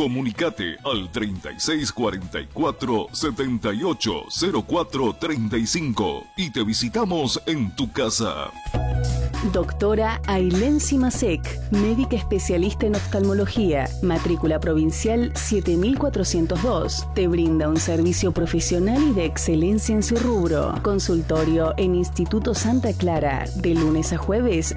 Comunicate al 3644-780435 y te visitamos en tu casa. Doctora Ailén Simasek, médica especialista en oftalmología, matrícula provincial 7402. Te brinda un servicio profesional y de excelencia en su rubro. Consultorio en Instituto Santa Clara, de lunes a jueves